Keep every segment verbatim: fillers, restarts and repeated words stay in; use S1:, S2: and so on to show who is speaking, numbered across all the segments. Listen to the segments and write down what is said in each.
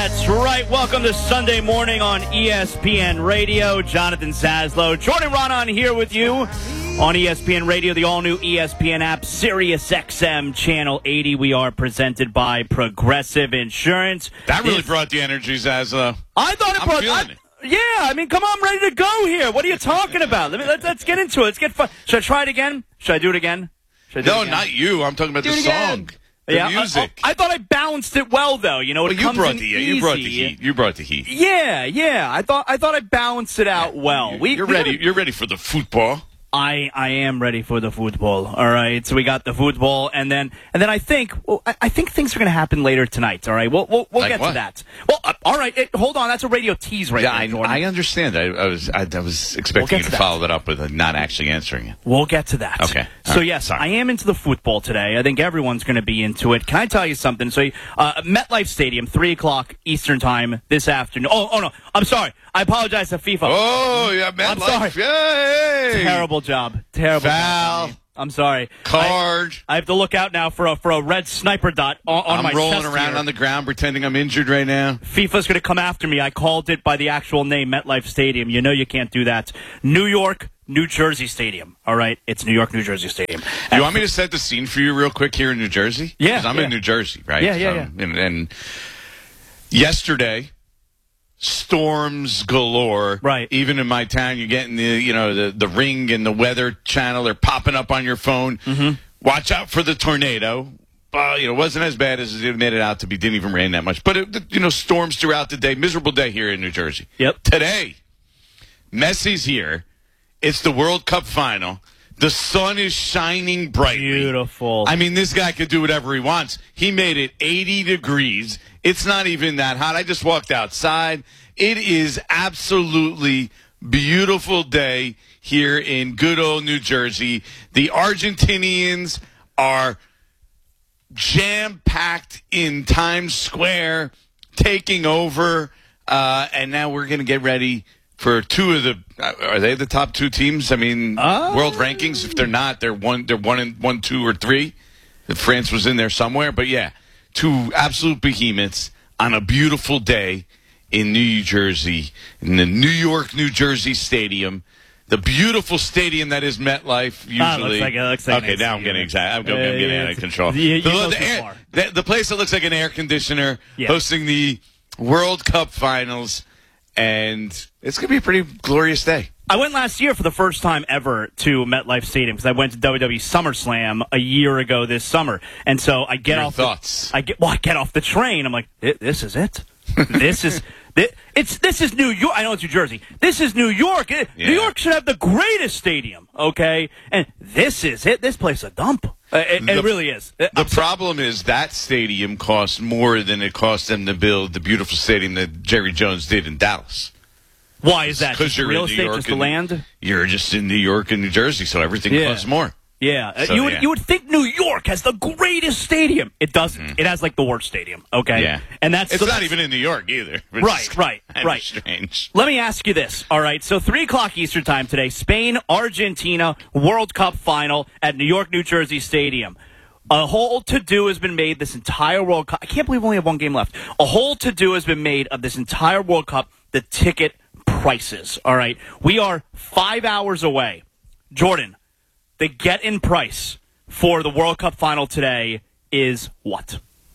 S1: That's right. Welcome to Sunday morning on E S P N Radio. Jonathan Zaslow, Jordan Raanan here with you on E S P N Radio, the all-new E S P N app, Sirius X M Channel eighty. We are presented by Progressive Insurance.
S2: That really
S1: it's,
S2: brought the energy, Zaslow.
S1: I thought it
S2: I'm
S1: brought.
S2: feeling
S1: I,
S2: it.
S1: Yeah, I mean, come on, I'm ready to go here. What are you talking about? Let me, let's, let's get into it. Let's get fun. Should I try it again? Should I do it again? Should I do
S2: No,
S1: it again?
S2: not you. I'm talking about
S1: Do
S2: the
S1: it again.
S2: song. The
S1: yeah,
S2: music.
S1: I, I, I thought I balanced it well, though. You know,
S2: well,
S1: it
S2: you
S1: comes
S2: brought
S1: in
S2: the
S1: easy.
S2: you brought the heat. You brought the heat.
S1: Yeah, yeah. I thought I thought I balanced it out well. We,
S2: you're
S1: we
S2: ready.
S1: gotta-
S2: You're ready for the football.
S1: I, I am ready for the football. All right, so we got the football, and then and then I think well, I, I think things are going to happen later tonight. All right, we'll we'll, we'll
S2: Like
S1: get
S2: what?
S1: to that. Well, uh, all right, it, hold on. That's a radio tease right
S2: Yeah,
S1: there,
S2: I,
S1: Jordan.
S2: I understand. I, I was I, I was
S1: We'll
S2: expecting
S1: get
S2: you
S1: to
S2: to
S1: that.
S2: follow that up with a not actually answering it.
S1: We'll get to that.
S2: Okay.
S1: So,
S2: All right.
S1: yes,
S2: Sorry.
S1: I am into the football today. I think everyone's going to be into it. Can I tell you something? So, uh, MetLife Stadium, three o'clock Eastern Time this afternoon. Oh, oh no. I'm sorry. I apologize to FIFA.
S2: Oh, yeah, man.
S1: I'm sorry.
S2: Yay!
S1: Terrible job. Terrible
S2: Foul.
S1: job. I'm sorry.
S2: Card.
S1: I, I have to look out now for a, for a red sniper dot on, on
S2: I'm
S1: my
S2: rolling
S1: chest
S2: around
S1: here.
S2: on the ground pretending I'm injured right now.
S1: FIFA's going to come after me. I called it by the actual name, MetLife Stadium. You know you can't do that. New York, New Jersey Stadium. All right? It's New York, New Jersey Stadium.
S2: You want me to set the scene for you real quick here in New Jersey?
S1: Yeah,
S2: 'Cause I'm
S1: yeah.
S2: in New Jersey, right?
S1: Yeah, yeah,
S2: Um, And, and yesterday, storms galore.
S1: Right.
S2: Even in my town, you're getting the, you know, the, the Ring and the Weather Channel are popping up on your phone. Mm-hmm. Watch out for the tornado. Uh, you know, it wasn't as bad as it made it out to be. Didn't even rain that much. But, it, you know, storms throughout the day. Miserable day here in New Jersey.
S1: Yep.
S2: Today, Messi's here. It's the World Cup final. The sun is shining brightly.
S1: Beautiful.
S2: I mean, this guy could do whatever he wants. He made it eighty degrees. It's not even that hot. I just walked outside. It is absolutely beautiful day here in good old New Jersey. The Argentinians are jam-packed in Times Square, taking over, uh, and now we're going to get ready for two of the. Uh, are they the top two teams? I mean,
S1: Uh,
S2: world rankings. If they're not, they're one. They're one and one, two, or three. If France was in there somewhere, but yeah, two absolute behemoths on a beautiful day in New Jersey, in the New York, New Jersey Stadium. The beautiful stadium that is MetLife, usually.
S1: Ah, looks like- it looks like
S2: okay,
S1: an
S2: now I'm getting exact. I'm, going- I'm getting
S1: Uh,
S2: out of control.
S1: you- you
S2: the,
S1: go
S2: the
S1: too
S2: air-
S1: far.
S2: the- the place that looks like an air conditioner
S1: Yeah.
S2: hosting the World Cup Finals, and it's going to be a pretty glorious day.
S1: I went last year for the first time ever to MetLife Stadium because I went to W W E SummerSlam a year ago this summer, and so I get
S2: Your
S1: off.
S2: thoughts?
S1: The, I get well. I get off the train. I'm like, "Thi- this is it. This is thi- it's this is New York. I know it's New Jersey. This is New York. Eh,
S2: Yeah.
S1: New York should have the greatest stadium. Okay, and this is it. This place is a dump. Uh, it,
S2: The-
S1: it really is. Uh,
S2: The
S1: I'm so-
S2: problem is that stadium costs more than it cost them to build the beautiful stadium that Jerry Jones did in Dallas.
S1: why is that?
S2: Because
S1: Just
S2: you're
S1: real
S2: in New
S1: estate,
S2: York
S1: just the
S2: and-
S1: land.
S2: You're just in New York and New Jersey, so everything
S1: Yeah.
S2: costs more.
S1: Yeah, Uh,
S2: So,
S1: you would
S2: yeah.
S1: you would think New York has the greatest stadium. It doesn't. It has like the worst stadium. Okay,
S2: Mm-hmm. Yeah,
S1: and that's
S2: it's
S1: so
S2: not
S1: that's-
S2: even in New York either. Which
S1: Right,
S2: is
S1: right,
S2: kind of
S1: right.
S2: Strange.
S1: Let me ask you this. All right, so three o'clock Eastern time today, Spain, Argentina, World Cup final at New York, New Jersey Stadium. A whole to-do has been made this entire World Cup. I can't believe we only have one game left. A whole to-do has been made of this entire World Cup, the ticket prices. All right, we are five hours away. Jordan, the get-in price for the World Cup final today is what?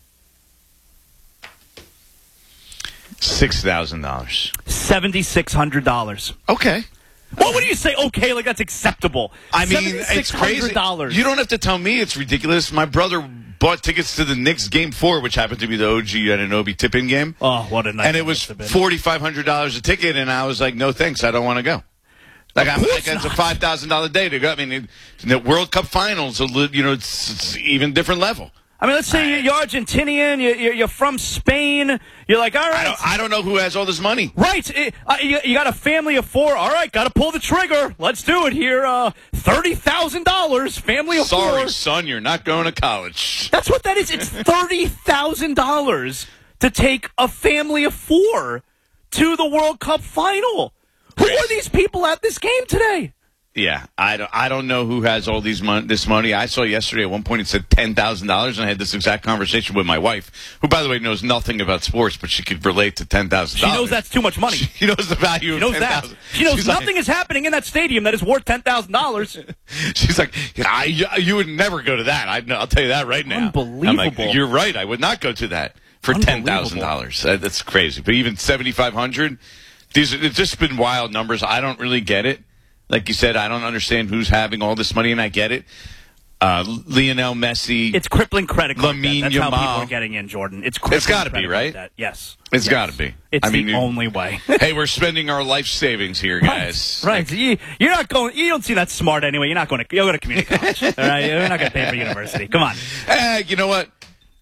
S2: Six thousand dollars.
S1: seven thousand six hundred dollars.
S2: Okay.
S1: What would you say? Okay, like that's acceptable.
S2: I mean, it's crazy.
S1: Dollars.
S2: You don't have to tell me it's ridiculous. My brother bought tickets to the Knicks game four, which happened to be the O G Anunoby tip-in game.
S1: Oh, what a night!
S2: And it was forty-five hundred dollars a ticket, and I was like, no thanks, I don't want to go. Like, I'm, like it's a five thousand dollars day to go. I mean, it, the World Cup finals, a li- you know, it's, it's even different level.
S1: I mean, let's say you're Argentinian, you're, you're, you're from Spain. You're like, all right.
S2: I don't, I don't know who has all this money.
S1: Right. It- uh, you, you got a family of four. All right, got to pull the trigger. Let's do it here. Uh, thirty thousand dollars, family of
S2: Sorry,
S1: four.
S2: son, you're not going to college.
S1: That's what that is. It's thirty thousand dollars to take a family of four to the World Cup final. Who are these people at this game today?
S2: Yeah, I don't, I don't know who has all these mon- this money. I saw yesterday at one point it said ten thousand dollars, and I had this exact conversation with my wife, who, by the way, knows nothing about sports, but she could relate to ten thousand dollars.
S1: She knows that's too much money.
S2: She knows the value
S1: she
S2: of
S1: knows
S2: ten thousand dollars.
S1: that. She knows
S2: She's
S1: nothing
S2: like,
S1: is happening in that stadium that is worth ten thousand dollars.
S2: She's like, I, you would never go to that. I, I'll tell you that right now.
S1: Unbelievable.
S2: I'm like, you're right. I would not go to that for ten thousand dollars. That's crazy. But even seventy-five hundred dollars, these are, it's just been wild numbers. I don't really get it. Like you said, I don't understand who's having all this money, and I get it. Uh, Lionel Messi.
S1: It's crippling credit card
S2: Lamine
S1: debt. That's how
S2: Yamal.
S1: people are getting in, Jordan. It's crippling
S2: It's got to be,
S1: credit
S2: right?
S1: card debt. Yes.
S2: It's
S1: yes.
S2: got to be.
S1: It's
S2: I
S1: the
S2: mean,
S1: only way.
S2: Hey, we're spending our life savings here, guys.
S1: Right. right.
S2: Like,
S1: you, you're not going. You don't seem that smart anyway. You're not going to. You'll go to community college. All right. You're not going to pay for university. Come on.
S2: eh, you know what?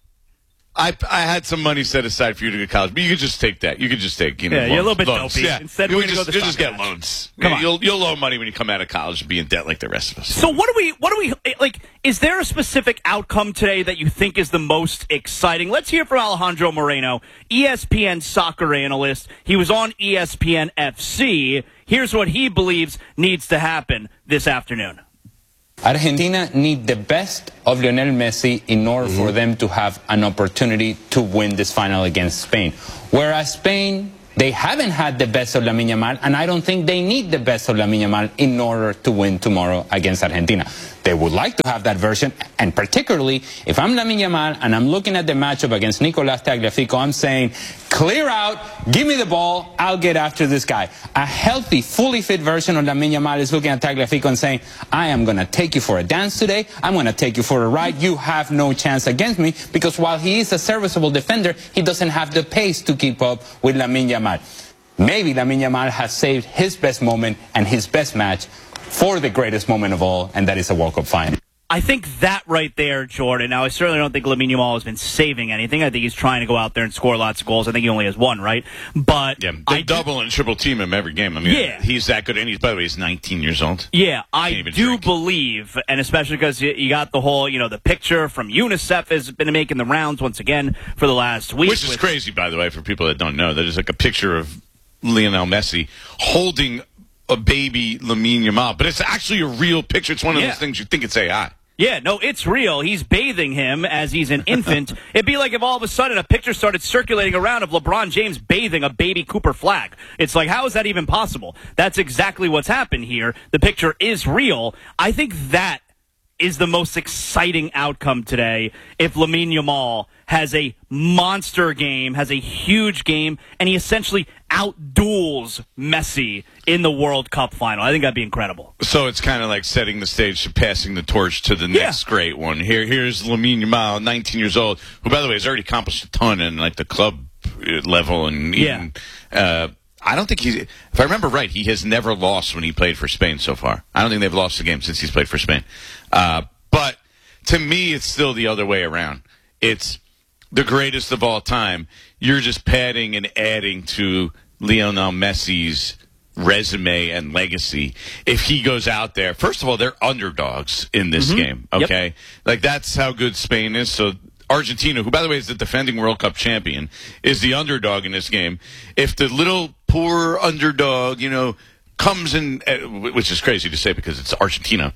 S2: I I had some money set aside for you to go to college, but you could just take that. You could just take, you know,
S1: Yeah,
S2: loans,
S1: you're a little bit
S2: loans.
S1: dopey.
S2: Yeah.
S1: Instead,
S2: you
S1: we're
S2: would
S1: gonna
S2: just,
S1: go to
S2: you'll just get
S1: Stockton.
S2: loans.
S1: Come on.
S2: You'll you'll loan money when you come out of college and be in debt like the rest of us.
S1: So what do we? What do we like? Is there a specific outcome today that you think is the most exciting? Let's hear from Alejandro Moreno, E S P N soccer analyst. He was on E S P N F C. Here's what he believes needs to happen this afternoon.
S3: Argentina need the best of Lionel Messi in order mm-hmm. for them to have an opportunity to win this final against Spain. Whereas Spain, they haven't had the best of Lamine Yamal, and I don't think they need the best of Lamine Yamal in order to win tomorrow against Argentina. They would like to have that version, and particularly if I'm Lamine Yamal and I'm looking at the matchup against Nicolas Tagliafico, I'm saying, clear out, give me the ball, I'll get after this guy. A healthy, fully fit version of Lamine Yamal is looking at Tagliafico and saying, I am going to take you for a dance today, I'm going to take you for a ride, you have no chance against me, because while he is a serviceable defender, he doesn't have the pace to keep up with Lamine Yamal. Maybe Lamine Yamal has saved his best moment and his best match for the greatest moment of all, and that is a World Cup final.
S1: I think that right there, Jordan. Now, I certainly don't think Lamine Yamal has been saving anything. I think he's trying to go out there and score lots of goals. I think he only has one, right? But
S2: yeah, they
S1: I
S2: double
S1: do,
S2: and triple team him every game. I mean,
S1: yeah.
S2: he's that good. And he's, by the way, he's nineteen years old.
S1: Yeah, I do
S2: drink.
S1: believe, and especially because you, you got the whole, you know, the picture from UNICEF has been making the rounds once again for the last week.
S2: Which is
S1: with,
S2: crazy, by the way, for people that don't know. That is like a picture of Lionel Messi holding a baby Lamine Yamal, but it's actually a real picture. It's one of
S1: yeah.
S2: those things you think it's A I.
S1: Yeah, no, it's real. He's bathing him as he's an infant. It'd be like if all of a sudden a picture started circulating around of LeBron James bathing a baby Cooper Flag. It's like, how is that even possible? That's exactly what's happened here. The picture is real. I think that is the most exciting outcome today if Lamine Yamal has a monster game, has a huge game, and he essentially outduels Messi in the World Cup final. I think that'd be incredible.
S2: So it's kind of like setting the stage to passing the torch to the next
S1: yeah.
S2: great one. Here, Here's Lamine Yamal, nineteen years old, who, by the way, has already accomplished a ton in like the club level. And even, yeah. uh, I don't think he's, if I remember right, he has never lost when he played for Spain so far. I don't think they've lost a game since he's played for Spain. Uh, but to me, it's still the other way around. It's the greatest of all time. You're just padding and adding to Lionel Messi's resume and legacy. If he goes out there, first of all, they're underdogs in this mm-hmm. game. Okay, yep. Like that's how good Spain is. So Argentina, who by the way is the defending World Cup champion, is the underdog in this game. If the little poor underdog, you know, comes in, which is crazy to say because it's Argentina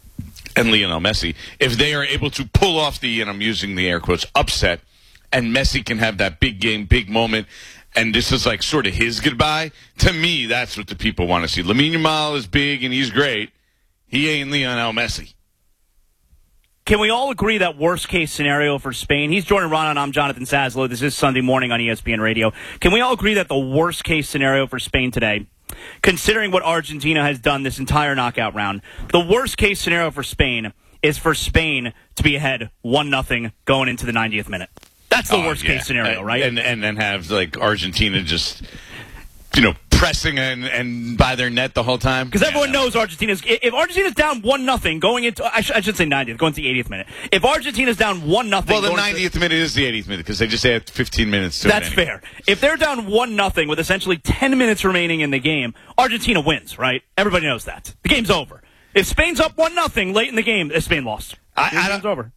S2: and Lionel Messi, if they are able to pull off the, and I'm using the air quotes, upset, and Messi can have that big game, big moment, and this is like sort of his goodbye, to me, that's what the people want to see. Lamine Yamal is big and he's great. He ain't Lionel Messi.
S1: Can we all agree that worst-case scenario for Spain? He's Jordan Rana, I'm Jonathan Saslow. This is Sunday morning on E S P N Radio. Can we all agree that the worst-case scenario for Spain today, considering what Argentina has done this entire knockout round, the worst-case scenario for Spain is for Spain to be ahead one nothing going into the ninetieth minute? That's the
S2: oh,
S1: worst
S2: yeah.
S1: case scenario,
S2: and,
S1: right?
S2: And and then have like Argentina just, you know, pressing and, and by their net the whole time.
S1: Because
S2: yeah,
S1: everyone
S2: no.
S1: knows Argentina's. If Argentina's down one nothing going into, I, sh- I should say ninetieth, going to the eightieth minute. If Argentina's down one nothing,
S2: well, the ninetieth minute is the eightieth minute because they just add fifteen minutes to
S1: that's
S2: it. That's
S1: fair. If they're down one nothing with essentially ten minutes remaining in the game, Argentina wins. Right? Everybody knows that the game's over. If Spain's up one nothing late in the game, Spain lost.
S2: I,
S1: the
S2: I
S1: game's
S2: don't,
S1: over.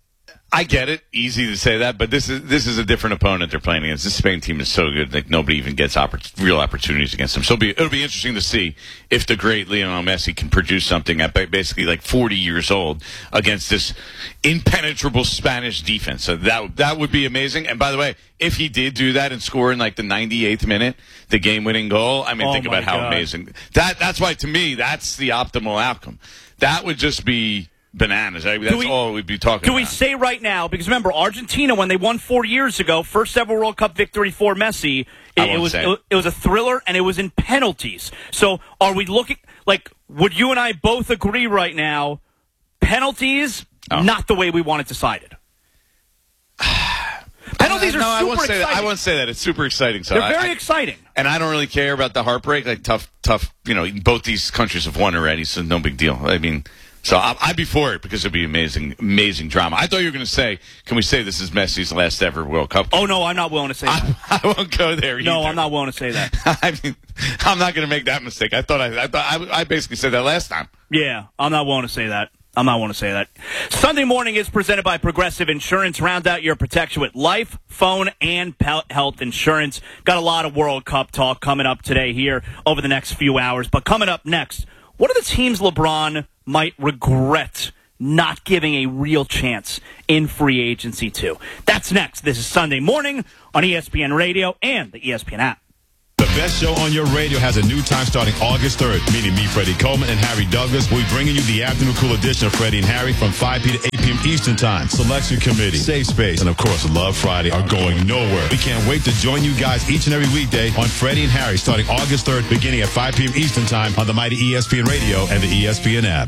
S2: I get it. Easy to say that, but this is this is a different opponent they're playing against. This Spain team is so good, like nobody even gets oppor- real opportunities against them. So it'll be, it'll be interesting to see if the great Lionel Messi can produce something at basically like forty years old against this impenetrable Spanish defense. So that that would be amazing. And by the way, if he did do that and score in like the ninety-eighth minute, the game-winning goal, I mean,
S1: oh
S2: think about how
S1: God.
S2: amazing that. That's why, to me, that's the optimal outcome. That would just be bananas. I mean, that's
S1: we,
S2: all we'd be talking
S1: do
S2: about.
S1: Do we say right now, because remember, Argentina, when they won four years ago, first ever World Cup victory for Messi, it, it was it, it was a thriller, and it was in penalties. So are we looking, like, would you and I both agree right now, penalties, oh. not the way we want it decided? Penalties are
S2: no,
S1: super
S2: I won't say
S1: exciting.
S2: That. I won't say that. It's super exciting. So
S1: They're
S2: I,
S1: very
S2: I,
S1: exciting.
S2: And I don't really care about the heartbreak. Like, tough, tough, you know, both these countries have won already, so no big deal. I mean... So I'd be for it because it'd be amazing, amazing drama. I thought you were going to say, can we say this is Messi's last ever World Cup game?
S1: Oh, no, I'm not willing to say that.
S2: I, I won't go there either.
S1: No, I'm not willing to say that.
S2: I mean, I'm not going to make that mistake. I thought I, I thought I, I basically said that last time.
S1: Yeah, I'm not willing to say that. I'm not willing to say that. Sunday Morning is presented by Progressive Insurance. Round out your protection with life, phone, and health insurance. Got a lot of World Cup talk coming up today here over the next few hours. But coming up next, what are the teams LeBron might regret not giving a real chance in free agency to? That's next. This is Sunday Morning on E S P N Radio and the E S P N app.
S4: The best show on your radio has a new time starting August third. Meaning me, Freddie Coleman, and Harry Douglas. We'll be bringing you the afternoon cool edition of Freddie and Harry from five p.m. to eight p.m. Eastern Time. Selection Committee, Safe Space, and of course Love Friday are going nowhere. We can't wait to join you guys each and every weekday on Freddie and Harry starting August third, beginning at five p.m. Eastern Time on the mighty E S P N Radio and the E S P N app.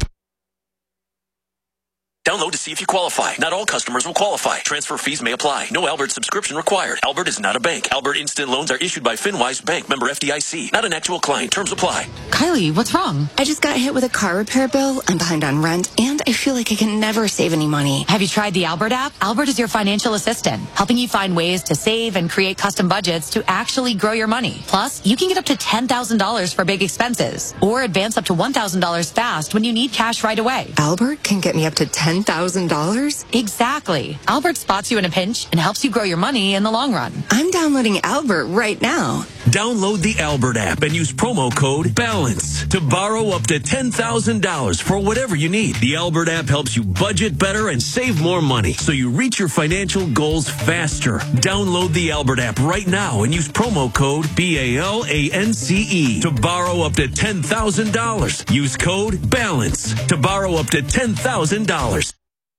S5: Download to see if you qualify. Not all customers will qualify. Transfer fees may apply. No Albert subscription required. Albert is not a bank. Albert Instant Loans are issued by FinWise Bank, member F D I C. Not an actual client. Terms apply.
S6: Kylie, what's wrong?
S7: I just got hit with a car repair bill. I'm behind on rent, and I feel like I can never save any money.
S6: Have you tried the Albert app? Albert is your financial assistant, helping you find ways to save and create custom budgets to actually grow your money. Plus, you can get up to ten thousand dollars for big expenses, or advance up to one thousand dollars fast when you need cash right away.
S7: Albert can get me up to ten thousand dollars?
S6: Exactly. Albert spots you in a pinch and helps you grow your money in the long run.
S7: I'm downloading Albert right now.
S8: Download the Albert app and use promo code BALANCE to borrow up to ten thousand dollars for whatever you need. The Albert app helps you budget better and save more money so you reach your financial goals faster. Download the Albert app right now and use promo code B A L A N C E to borrow up to ten thousand dollars. Use code BALANCE to borrow up to ten thousand dollars.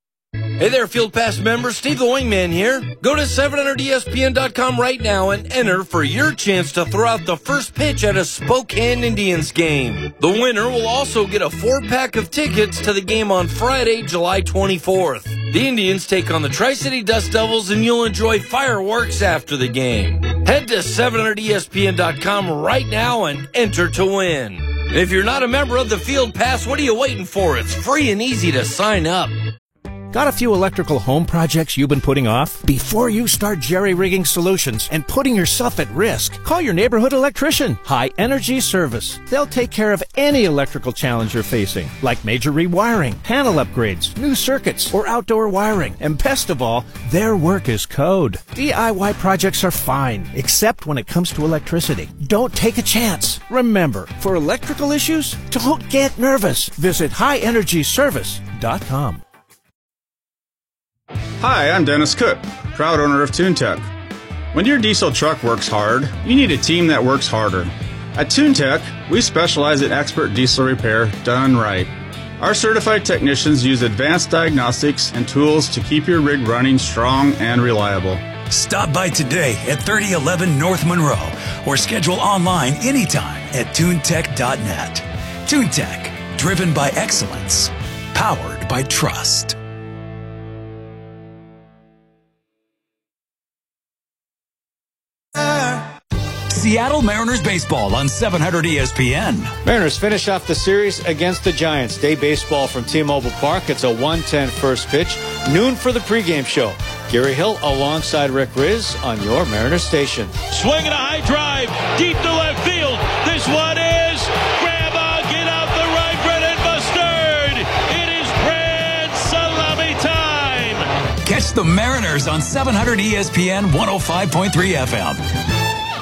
S9: Hey there, Field Pass members. Steve the Wingman here. Go to seven hundred E S P N dot com right now and enter for your chance to throw out the first pitch at a Spokane Indians game. The winner will also get a four-pack of tickets to the game on Friday, July twenty-fourth. The Indians take on the Tri-City Dust Devils, and you'll enjoy fireworks after the game. Head to seven hundred E S P N dot com right now and enter to win. And if you're not a member of the Field Pass, what are you waiting for? It's free and easy to sign up.
S10: Got a few electrical home projects you've been putting off? Before you start jerry-rigging solutions and putting yourself at risk, call your neighborhood electrician, High Energy Service. They'll take care of any electrical challenge you're facing, like major rewiring, panel upgrades, new circuits, or outdoor wiring. And best of all, their work is code. D I Y projects are fine, except when it comes to electricity. Don't take a chance. Remember, for electrical issues, don't get nervous. Visit high energy service dot com.
S11: Hi, I'm Dennis Cook, proud owner of TuneTech. When your diesel truck works hard, you need a team that works harder. At TuneTech, we specialize in expert diesel repair done right. Our certified technicians use advanced diagnostics and tools to keep your rig running strong and reliable.
S8: Stop by today at thirty eleven North Monroe or schedule online anytime at tune tech dot net. TuneTech, driven by excellence, powered by trust. Seattle Mariners baseball on seven hundred E S P N.
S12: Mariners finish off the series against the Giants. Day baseball from T-Mobile Park. It's a one ten first pitch. Noon for the pregame show. Gary Hill alongside Rick Riz on your Mariners station.
S13: Swinging a high drive deep to left field. This one is grab a get out the right, Brennan Mustard. It is grand salami time.
S8: Catch the
S14: The Mariners on seven hundred E S P N one oh five point three F M.